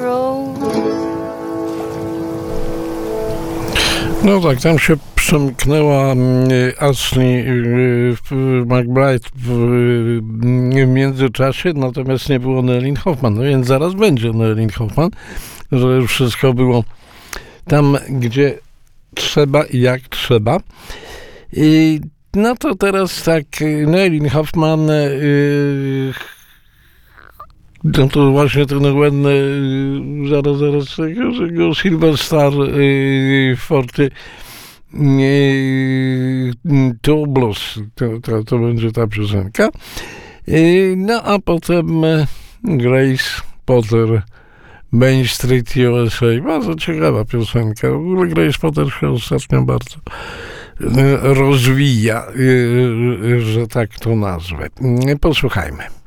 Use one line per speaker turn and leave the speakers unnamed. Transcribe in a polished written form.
road.
No tak, tam się przemknęła Ashley McBride w międzyczasie, natomiast nie było Neelin Hoffman. No więc zaraz będzie Neelin Hoffman, że już wszystko było tam, gdzie trzeba i jak trzeba. No to teraz tak, Neelin Hoffman, no to właśnie ten ładny, zaraz tego Silver Star Forty to Blues, to będzie ta piosenka. No a potem Grace Potter, Main Street USA, bardzo ciekawa piosenka. W ogóle Grace Potter się ostatnio bardzo rozwija, że tak to nazwę. Posłuchajmy.